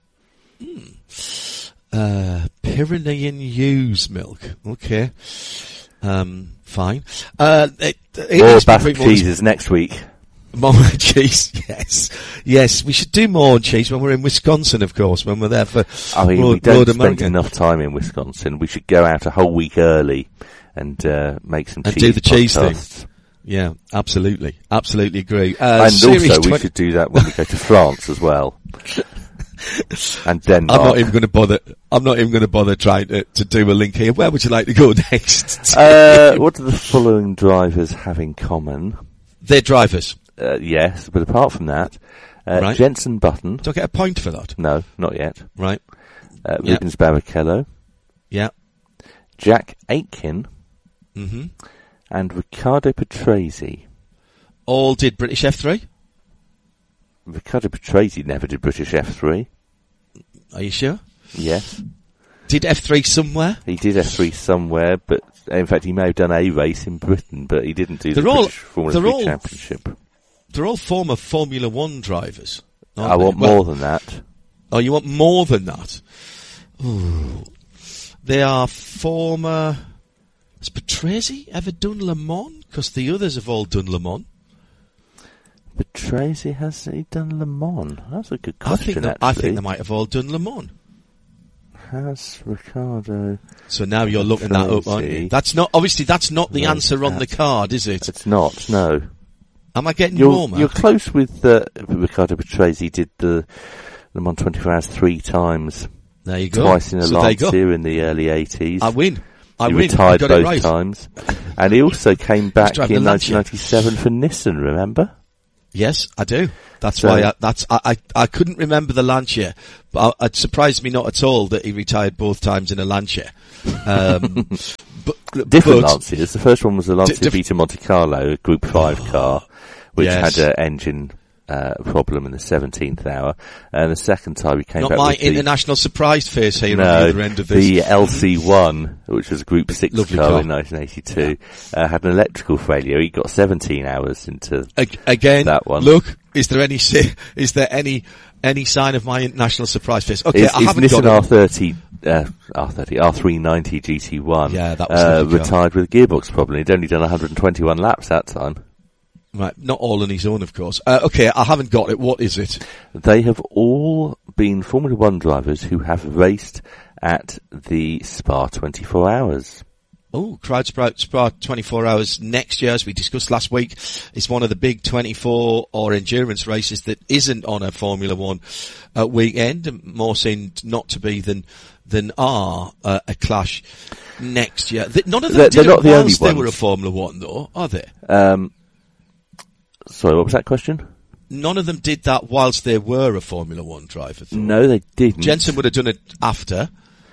Uh, Pyrenean ewe's milk. Okay. Um, fine. Uh, it, it More is Basque Midweek Motors- cheeses next week. More cheese, yes. Yes, we should do more cheese when we're in Wisconsin, of course, when we're there for I mean, Road, we don't Road spend America. enough time in Wisconsin. We should go out a whole week early and uh, make some And cheese do the cheese thing. podcasts. Yeah, absolutely. Absolutely agree. Uh, And series also, we twenty should do that when we go to France as well. And Denmark. I'm not even going to bother. I'm not even going to bother trying to, to do a link here. Where would you like to go next? Uh, what do the following drivers have in common? They're drivers. Uh, yes, but apart from that, uh, Right. Jenson Button. Do I get a point for that? No, not yet. Right. Uh, Yeah. Rubens Barrichello, Yeah. Jack Aitken, hmm and Riccardo Patrese. All did British F three. Riccardo Patrese never did British F three. Are you sure? Yes. did F three somewhere. He did F three somewhere, but in fact he may have done a race in Britain, but he didn't do they're the all, British Formula three Championship. They're all former Formula One drivers. I want well, more than that. Oh, you want more than that? Ooh. They are former... Has Patrese ever done Le Mans? Because the others have all done Le Mans. Patrese, has he done Le Mans? That's a good I question, think, that, actually. I think they might have all done Le Mans. Has Ricardo... So now you're looking that up, aren't you? That's not, obviously that's not the No, answer on the card, is it? It's not, no. Am I getting You're, more, man? you're close with uh, Ricardo Patrese. He did the Le Mans twenty-four hours three times. There you go. Twice in a so Lancia in the early eighties. I win. I he win. retired got both it right. times. And he also came back driving in the Lancia. nineteen ninety-seven for Nissan, remember? Yes, I do. That's So- why I, that's I, I I couldn't remember the Lancia, but I, it surprised me not at all that he retired both times in a Lancia. Um, but, Different but, Lancias. The first one was the Lancia diff- Vita Monte Carlo, a Group five car, which Yes. had an engine uh, problem in the seventeenth hour. And the second time he came Not back my with the... international surprise face here on the No, other end of this. the L C one, which was a Group six Lovely car, car. in nineteen eighty-two, uh, had an electrical failure. He got seventeen hours into Ag- Again, that one. look, is there any si- is there any any sign of my international surprise face? Okay, Is, I is haven't Nissan got it. R thirty, uh, R thirty, R three ninety G T one, Yeah, that was uh, a lovely car. retired with a gearbox problem. He'd only done one hundred twenty-one laps that time. Right, not all on his own, of course. Uh, okay, I haven't got it. What is it? They have all been Formula One drivers who have raced at the Spa twenty-four hours. Oh, Crowd Sprout Spa twenty-four hours next year, as we discussed last week, is one of the big twenty-four or endurance races that isn't on a Formula One uh, weekend, and more seemed not to be than than are uh, a clash next year. Th- None of them They're- did they're not it the only whilst they were a ones. Formula One, though, are they? Um, sorry, what was that question? None of them did that whilst they were a Formula One driver. Though. No, they didn't. Jensen would have done it after.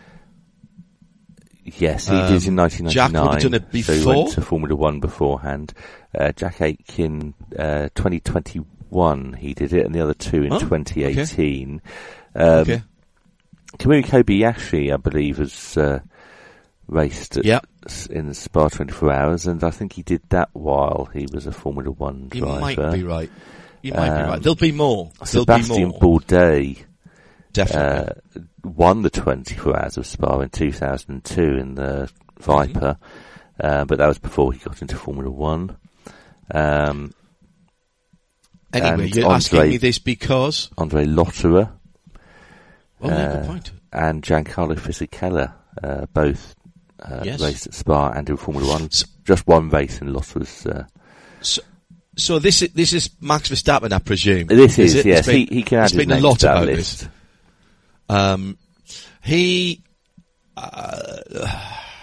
Yes, he Um, did in nineteen ninety-nine. Jack would have done it So he before? went to Formula One beforehand. Uh, Jack Aitken, uh, twenty twenty-one, he did it, and the other two in Oh, twenty eighteen. okay. Um, Okay. Kamui Kobayashi, I believe, has uh, raced at, Yeah. s- in the Spa twenty-four hours, and I think he did that while he was a Formula One You driver. might be right. You might be Um, right. There'll be more. There'll Sebastian be more. Bourdais Definitely. uh, won the twenty-four hours of Spa in two thousand two in the Viper, Mm-hmm. uh, but that was before he got into Formula One. Um, anyway, and you're asking Andre- me this because... Andre Lotterer Oh, yeah, good uh, point. and Giancarlo Fisichella, uh, both uh, Yes. raced at Spa and in Formula One. So- Just one race in Lotterer's. Uh, So, so this is, this is Max Verstappen, I presume. this is, it? yes, There's been- he, he can add there's his been a name lot to that about list. this. Um, he, uh,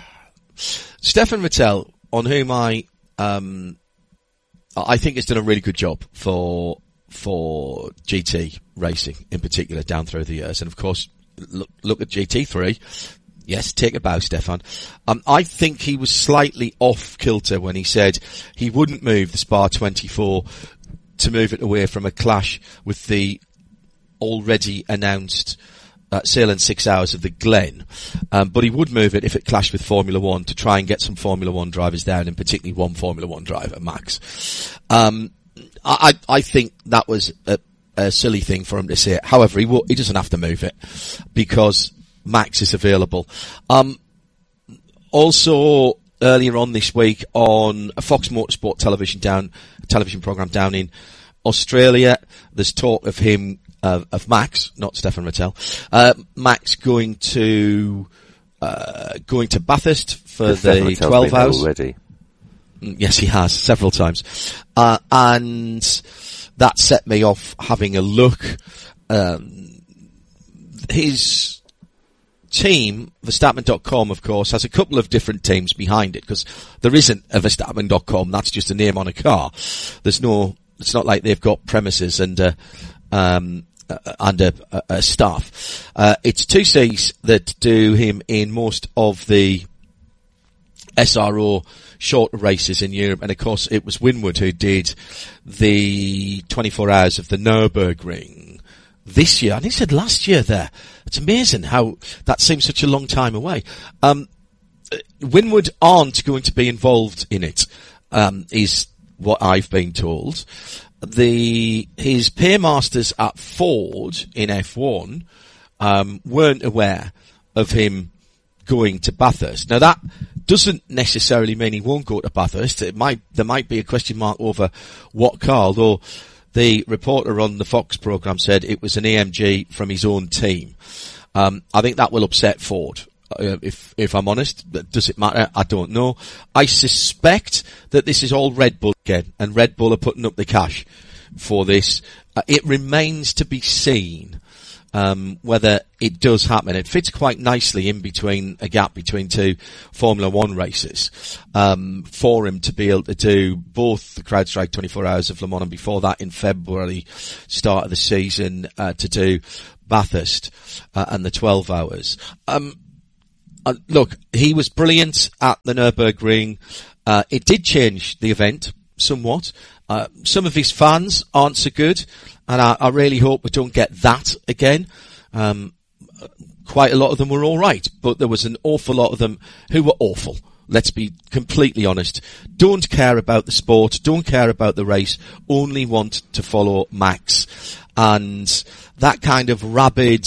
Stefan Vettel, on whom I, um, I think has done a really good job for, for G T racing in particular down through the years. And of course, look, look at G T three. Yes, take a bow, Stefan. Um, I think he was slightly off kilter when he said he wouldn't move the Spa twenty-four to move it away from a clash with the already announced uh, Sailing Six Hours of the Glen. Um, but he would move it if it clashed with Formula One to try and get some Formula One drivers down, and particularly one Formula One driver, Max. Um, I, I think that was a, a silly thing for him to say. However, he will, he doesn't have to move it because Max is available. Um, also, earlier on this week on a Fox Motorsport television down, television program down in Australia, there's talk of him, uh, of Max, not Stefan Vettel, uh, Max going to, uh, going to Bathurst for Stefan the Vettel's twelve been there hours. already. Yes, he has, several times. Uh, and that set me off having a look. Um, his team, Verstappen dot com, of course, has a couple of different teams behind it, because there isn't a Verstappen dot com, that's just a name on a car. There's no, it's not like they've got premises and, uh, um, uh, and a, a, a staff. Uh, it's two C's that do him in most of the S R O short races in Europe, and of course it was Winwood who did the twenty-four hours of the Nürburgring this year. And he said last year there. It's amazing how that seems such a long time away. Um, Winwood aren't going to be involved in it, um, is what I've been told. The, his paymasters at Ford in F one, um, weren't aware of him going to Bathurst. Now that doesn't necessarily mean he won't go to Bathurst. It might, there might be a question mark over what car, although the reporter on the Fox programme said it was an A M G from his own team. Um, I think that will upset Ford. Uh, if, if I'm honest, does it matter? I don't know. I suspect that this is all Red Bull again, and Red Bull are putting up the cash for this. Uh, it remains to be seen, um, whether it does happen. It fits quite nicely in between, a gap between two Formula One races, um, for him to be able to do both the CrowdStrike twenty-four Hours of Le Mans, and before that in February, start of the season, uh, to do Bathurst, uh, and the twelve hours. Um, Uh, look, he was brilliant at the Nürburgring. Uh, it did change the event somewhat. Uh, some of his fans aren't so good, and I, I really hope we don't get that again. Um, quite a lot of them were alright, but there was an awful lot of them who were awful. Let's be completely honest. Don't care about the sport, don't care about the race, only want to follow Max. And that kind of rabid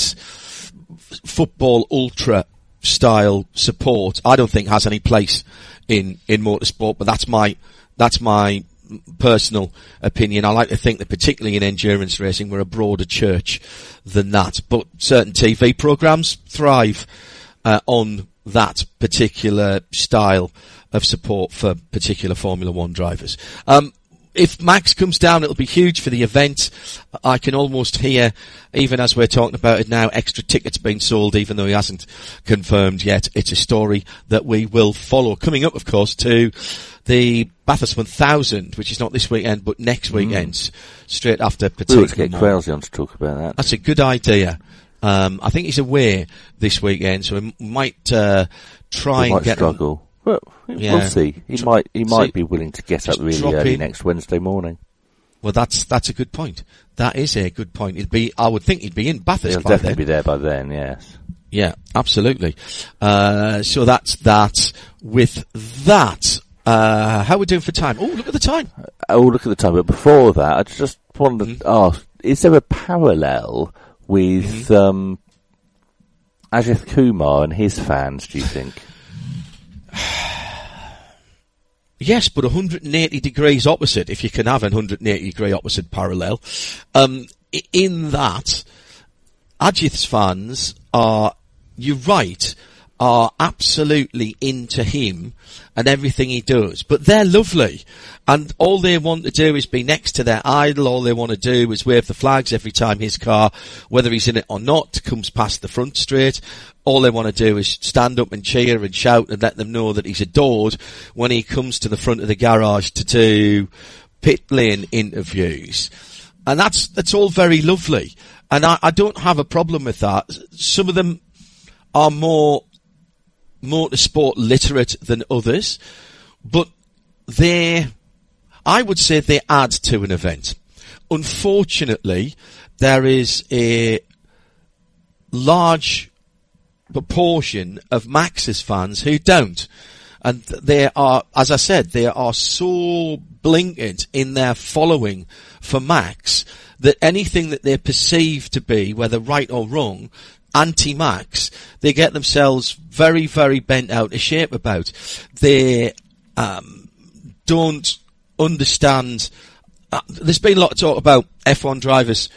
football ultra style support, I don't think has any place in, in motorsport, but that's my, that's my personal opinion. I like to think that particularly in endurance racing, we're a broader church than that, but certain T V programs thrive, uh, on that particular style of support for particular Formula One drivers. Um, If Max comes down, it'll be huge for the event. I can almost hear, even as we're talking about it now, extra tickets being sold, even though he hasn't confirmed yet. It's a story that we will follow. Coming up, of course, to the Bathurst one thousand, which is not this weekend, but next weekend, mm. straight after Petit. Let's get Quailsy on to talk about that. That's a good idea. Um, I think he's away this weekend, so we might uh, try we and might get struggle. him. Well, yeah. we'll see. He Tr- might, he might see, be willing to get up really early in. next Wednesday morning. Well, that's, that's a good point. That is a good point. He'd be, I would think he'd be in Bathurst He'll by definitely then. be there by then, yes. Yeah, absolutely. Uh, so that's that. With that, uh, how are we doing for time? Oh, look at the time. Oh, look at the time. But before that, I just wanted mm-hmm. to ask, is there a parallel with, mm-hmm. um, Ajith Kumar and his fans, do you think? Yes, but one hundred eighty degrees opposite, if you can have a one hundred eighty degree opposite parallel. Um, in that, Ajith's fans are, you're right, are absolutely into him and everything he does. But they're lovely. And all they want to do is be next to their idol. All they want to do is wave the flags every time his car, whether he's in it or not, comes past the front straight. All they want to do is stand up and cheer and shout and let them know that he's adored when he comes to the front of the garage to do pit lane interviews. And that's, that's all very lovely. And I, I don't have a problem with that. Some of them are more motorsport literate than others, but they, I would say they add to an event. Unfortunately, there is a large proportion of Max's fans who don't. And they are, as I said, they are so blatant in their following for Max that anything that they perceive to be, whether right or wrong, anti-Max, they get themselves very, very bent out of shape about. They um, don't understand. Uh, there's been a lot of talk about F one drivers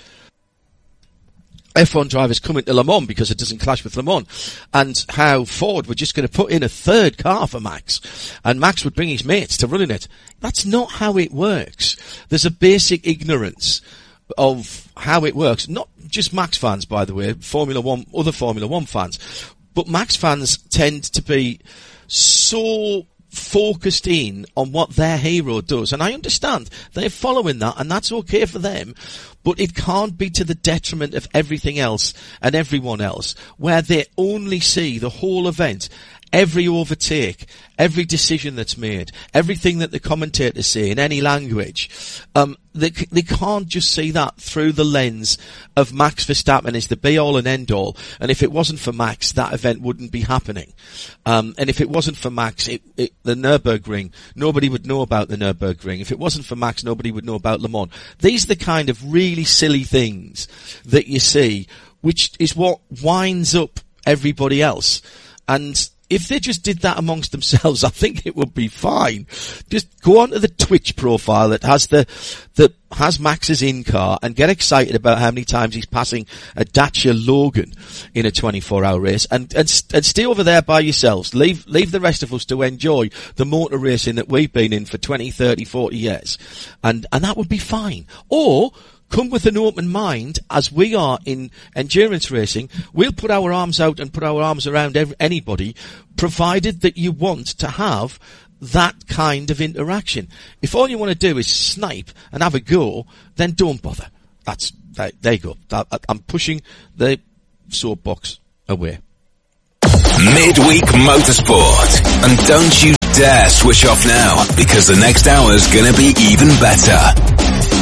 F one drivers coming to Le Mans because it doesn't clash with Le Mans, and how Ford were just going to put in a third car for Max, and Max would bring his mates to run in it. That's not how it works. There's a basic ignorance of how it works. Not just Max fans, by the way, Formula One, other Formula One fans, but Max fans tend to be so focused in on what their hero does, and I understand they're following that, and that's okay for them, but it can't be to the detriment of everything else and everyone else, where they only see the whole event every overtake, every decision that's made, everything that the commentators say in any language, um, they, they can't just see that through the lens of Max Verstappen is the be-all and end-all, and if it wasn't for Max, that event wouldn't be happening. Um, and if it wasn't for Max, it, it, the Nürburgring, nobody would know about the Nürburgring. If it wasn't for Max, nobody would know about Le Mans. These are the kind of really silly things that you see, which is what winds up everybody else. And if they just did that amongst themselves, I think it would be fine. Just go onto the Twitch profile that has the, that has Max's in-car and get excited about how many times he's passing a Dacia Logan in a twenty-four hour race, and, and, and stay over there by yourselves. Leave, leave the rest of us to enjoy the motor racing that we've been in for twenty, thirty, forty years. And, and that would be fine. Or, come with an open mind, as we are in endurance racing. We'll put our arms out and put our arms around every, anybody, provided that you want to have that kind of interaction. If all you want to do is snipe and have a go, then don't bother. That's, that, there you go. That, I'm pushing the soapbox away. Midweek Motorsport. And don't you dare switch off now, because the next hour's gonna be even better.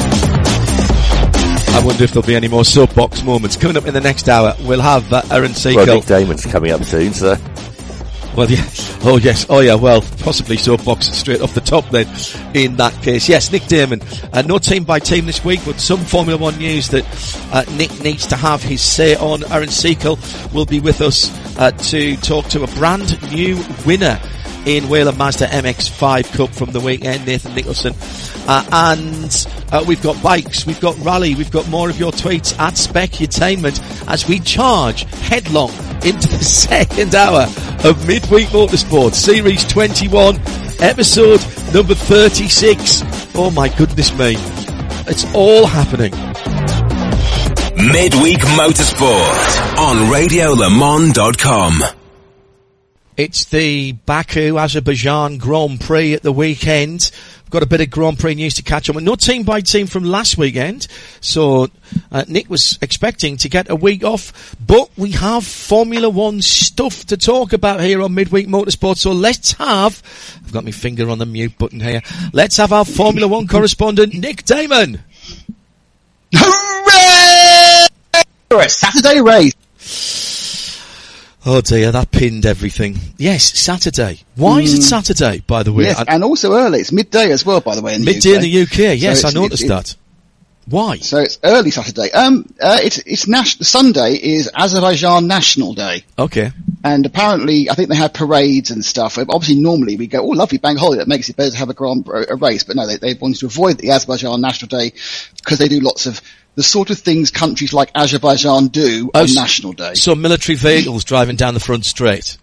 I wonder if there'll be any more soapbox moments. Coming up in the next hour, we'll have uh, Aaron Seacole. Well, Nick Damon's coming up soon, so... Well, yeah. Oh, yes. Oh, yeah. Well, possibly soapbox straight off the top then, in that case. Yes, Nick Damon. Uh, no team by team this week, but some Formula One news that uh, Nick needs to have his say on. Aaron Seacole will be with us uh, to talk to a brand new winner in Whelen Mazda M X five Cup from the weekend, Nathan Nicholson. Uh, and uh, we've got bikes, we've got rally, we've got more of your tweets at Specutainment as we charge headlong into the second hour of Midweek Motorsport, Series twenty-one, episode number thirty-six. Oh my goodness me. It's all happening. Midweek Motorsport on radio le mans dot com. It's the Baku Azerbaijan Grand Prix at the weekend. We've got a bit of Grand Prix news to catch on with. No team by team from last weekend. So, uh, Nick was expecting to get a week off, but we have Formula One stuff to talk about here on Midweek Motorsport. So let's have, I've got my finger on the mute button here. Let's have our Formula One correspondent, Nick Damon. Hooray! For a Saturday race. Oh dear, that pinned everything. Yes, Saturday. Why mm. is it Saturday, by the way? Yes, and also early. It's midday as well, by the way, in the midday U K. in the U K, yes, so I noticed it, it, that. Why? So it's early Saturday. Um, uh, it's, it's nas- Sunday is Azerbaijan National Day. Okay. And apparently, I think they have parades and stuff. Obviously, normally we go, oh, lovely bank holiday, that makes it better to have a grand a race. But no, they, they wanted to avoid the Azerbaijan National Day because they do lots of the sort of things countries like Azerbaijan do oh, on National Day. So military vehicles driving down the front straight.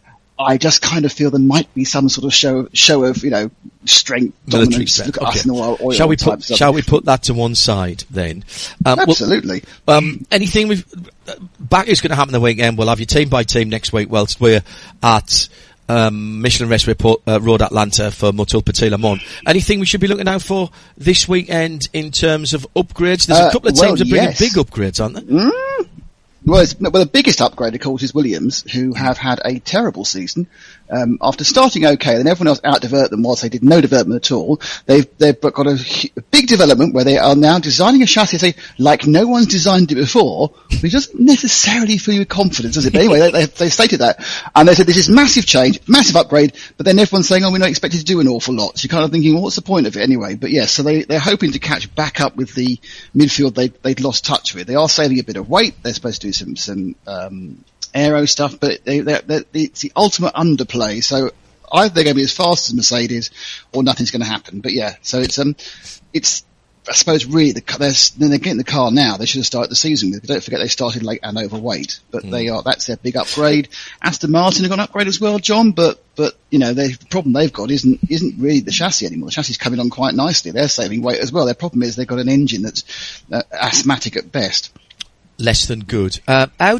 I just kind of feel there might be some sort of show show of, you know, strength, military dominance. Look at okay. us and all our oil shall we put stuff. Shall we put that to one side then? Um, Absolutely. Well, um, anything we've uh, back is going to happen the weekend. We'll have you team by team next week whilst we're at um, Michelin Raceway uh, Road Atlanta for Motul Petit Le Mans. Anything we should be looking out for this weekend in terms of upgrades? There's uh, a couple of well, teams that bring yes. big upgrades, aren't there? Mm. Well, it's, well, the biggest upgrade, of course, is Williams, who have had a terrible season. Um, after starting okay, then everyone else out-developed them whilst they did no development at all. They've, they've got a, a big development where they are now designing a chassis say, like no one's designed it before, which doesn't necessarily fill you with confidence, does it? But anyway, they, they, they stated that. And they said this is massive change, massive upgrade, but then everyone's saying, oh, we're not expected to do an awful lot. So you're kind of thinking, well, what's the point of it anyway? But yes, so they, they're hoping to catch back up with the midfield they, they'd lost touch with. They are saving a bit of weight. They're supposed to do some, some, um, aero stuff, but they, they're, they're, it's the ultimate underplay. So either they're going to be as fast as Mercedes, or nothing's going to happen. But yeah, so it's um, it's I suppose really the they're, they're getting the car now. They should have started the season with. Don't forget they started late and overweight, but mm. they are that's their big upgrade. Aston Martin have got an upgrade as well, John. But but you know they, the problem they've got isn't isn't really the chassis anymore. The chassis is coming on quite nicely. They're saving weight as well. Their problem is they've got an engine that's uh, asthmatic at best. Less than good. Uh, Audi.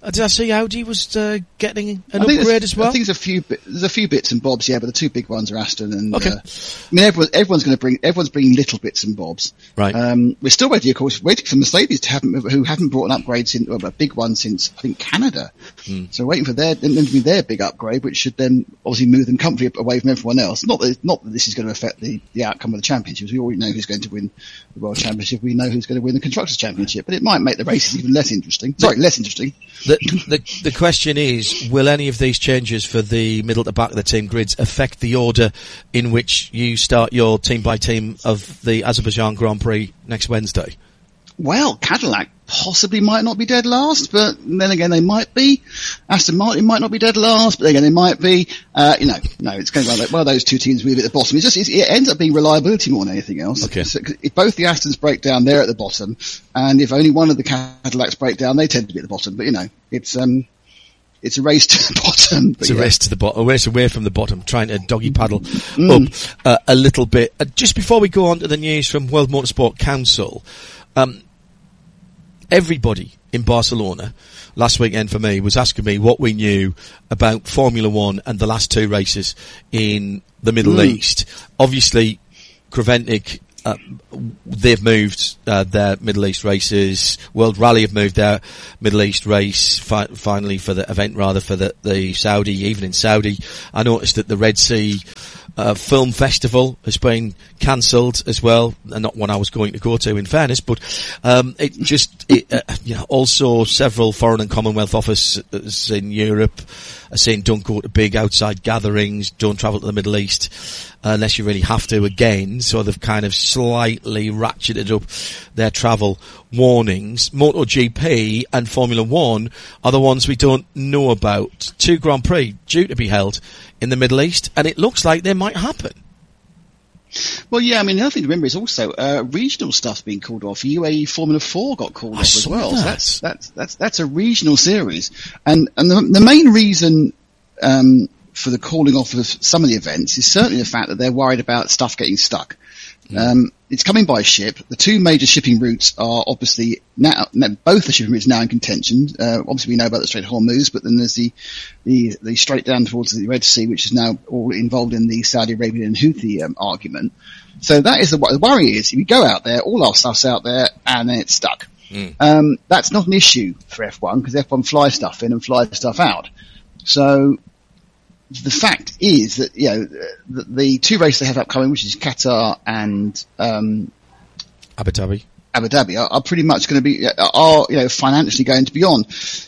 did I see Audi was uh, getting an I think upgrade as well? I think there's a few bit, there's a few bits and bobs, yeah, but the two big ones are Aston and. Okay. Uh, I mean, everyone, everyone's going to bring everyone's bringing little bits and bobs. Right. Um, we're still waiting, of course, waiting for Mercedes to haven't who haven't brought an upgrade since well, a big one since I think Canada. Mm. So waiting for their them to be their big upgrade, which should then obviously move them comfortably away from everyone else. Not that not that this is going to affect the, the outcome of the championships. We already know who's going to win the World Championship. We know who's going to win the Constructors' Championship, but it might make the races even less interesting. Sorry, less interesting. The, the, the question is, will any of these changes for the middle to back of the team grids affect the order in which you start your team by team of the Azerbaijan Grand Prix next Wednesday? Well, Cadillac possibly might not be dead last, but then again they might be. Aston Martin might not be dead last, but then again they might be. Uh, you know, no, it's going to be like one of those two teams will be at the bottom. It's just, it's, it ends up being reliability more than anything else. Okay. So if both the Astons break down, they're at the bottom, and if only one of the Cadillacs break down, they tend to be at the bottom. But you know, it's, um, it's a race to the bottom. It's a yeah. race to the bottom, a race away from the bottom, trying to doggy paddle mm. up uh, a little bit. Uh, just before we go on to the news from World Motorsport Council, um, everybody in Barcelona last weekend for me was asking me what we knew about Formula One and the last two races in the Middle mm. East. Obviously, Creventic, uh, they've moved uh, their Middle East races. World Rally have moved their Middle East race fi- finally for the event, rather for the, the Saudi, even in Saudi. I noticed that the Red Sea uh, Film Festival has been cancelled as well, and not one I was going to go to, in fairness, but um, it just, it, uh, you know, also several foreign and Commonwealth offices in Europe are saying don't go to big outside gatherings, don't travel to the Middle East unless you really have to again, so they've kind of slightly ratcheted up their travel warnings. MotoGP and Formula One are the ones we don't know about. Two Grand Prix due to be held in the Middle East, and it looks like they might happen. Well, yeah, I mean, the other thing to remember is also uh, regional stuff being called off. U A E Formula Four got called I off as well. That. So that's that's that's that's a regional series, and and the, the main reason um, for the calling off of some of the events is certainly the fact that they're worried about stuff getting stuck. Mm. Um, it's coming by ship. The two major shipping routes are obviously now, now both the shipping routes now in contention. Uh, obviously we know about the Strait of Hormuz, but then there's the, the, the straight down towards the Red Sea, which is now all involved in the Saudi Arabian and Houthi um, argument. So that is the, the worry is if you go out there, all our stuff's out there, and then it's stuck. Mm. Um, that's not an issue for F one because F one flies stuff in and flies stuff out. So the fact is that, you know, the, the two races they have upcoming, which is Qatar and um, Abu Dhabi, Abu Dhabi, are, are pretty much going to be, are you know, financially going to be on.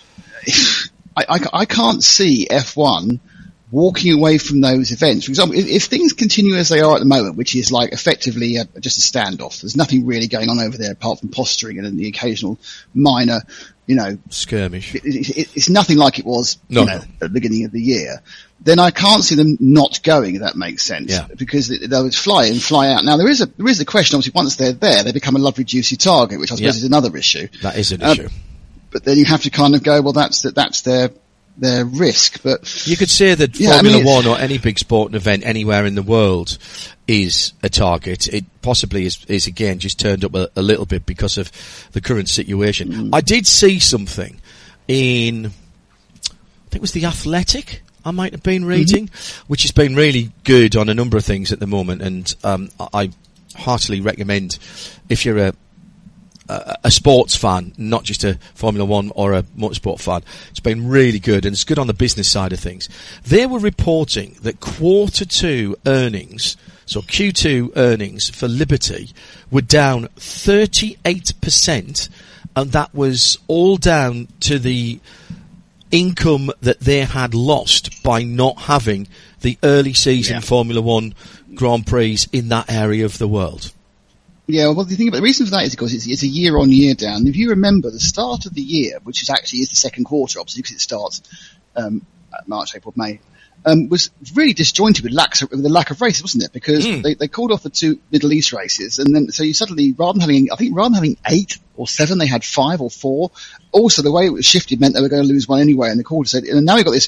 I, I, I can't see F one walking away from those events. For example, if, if things continue as they are at the moment, which is like effectively a, just a standoff, there's nothing really going on over there apart from posturing and the occasional minor, you know, skirmish. It, it, it's nothing like it was, no, you know, no. at the beginning of the year. Then I can't see them not going, if that makes sense. Yeah. Because they would fly in, fly out. Now there is a, there is a question, obviously, once they're there, they become a lovely juicy target, which I suppose yeah. is another issue. That is an uh, issue. But then you have to kind of go, well, that's, that, that's their, their risk. But you could say that yeah, Formula I mean, One or any big sporting event anywhere in the world is a target. It possibly is, is again just turned up a, a little bit because of the current situation. Mm. I did see something in, I think it was The Athletic, I might have been reading, mm-hmm. which has been really good on a number of things at the moment, and um, I heartily recommend if you're a a, a sports fan, not just a Formula One or a motorsport fan. It's been really good, and it's good on the business side of things. They were reporting that quarter two earnings, so Q two earnings for Liberty, were down thirty-eight percent, and that was all down to the income that they had lost by not having the early season yeah. Formula One Grand Prix in that area of the world. Yeah, well, the thing about the reason for that is because it's, it's a year on year down. If you remember the start of the year, which is actually is the second quarter, obviously, because it starts um, March, April, May, um, was really disjointed with lack of, with the lack of races, wasn't it? Because mm. they, they called off the two Middle East races, and then so you suddenly, rather than having, I think, rather than having eight or seven, they had five or four. Also, the way it was shifted meant they were going to lose one anyway, and the quarter said, and now we've got this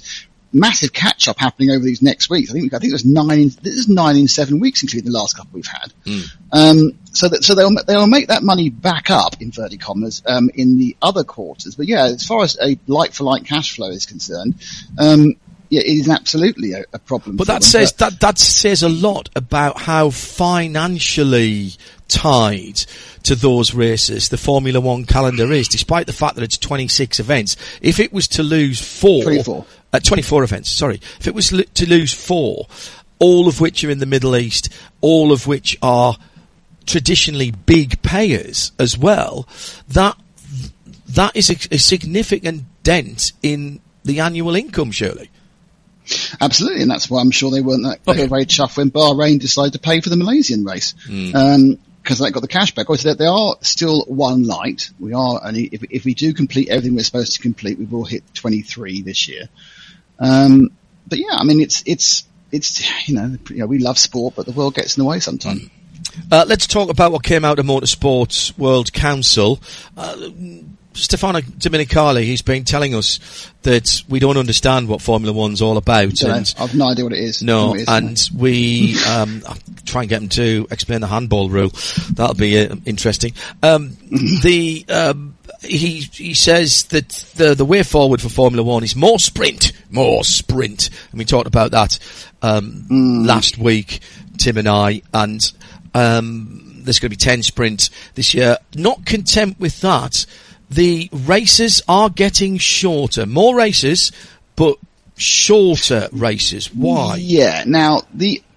massive catch up happening over these next weeks. I think I think there's nine. In, this is nine in seven weeks, including the last couple we've had. Mm. Um, so that so they'll they'll make that money back up, inverted commas, um, in the other quarters. But yeah, as far as a like for like cash flow is concerned, um, yeah, it is absolutely a, a problem. But for that them. says but, that that says a lot about how financially tied to those races the Formula One calendar is, despite the fact that it's twenty-six events. If it was to lose four, twenty-four, uh, twenty-four events, sorry, if it was to lose four, all of which are in the Middle East, all of which are traditionally big payers as well, that that is a, a significant dent in the annual income, surely. Absolutely, and that's why I'm sure they weren't that Okay. very chuffed when Bahrain decided to pay for the Malaysian race, Mm. um, because they got the cash back. Obviously, they are still one light. We are, and if, if we do complete everything we're supposed to complete, we will hit twenty-three this year. Um, but yeah, I mean, it's it's it's you know, you know, we love sport, but the world gets in the way sometimes. Mm. Uh, let's talk about what came out of Motorsports World Council. Uh, Stefano Domenicali, he's been telling us that we don't understand what Formula One's all about. Don't and know. I've no idea what it is. No, What it is, and we um, I'll try and get him to explain the handball rule. That'll be uh, interesting. Um, the um, he he says that the the way forward for Formula One is more sprint, more sprint, and we talked about that um, mm. last week, Tim and I, and um, there's going to be ten sprints this year. Not content with that, the races are getting shorter. More races, but shorter races. Why? Yeah. Now, the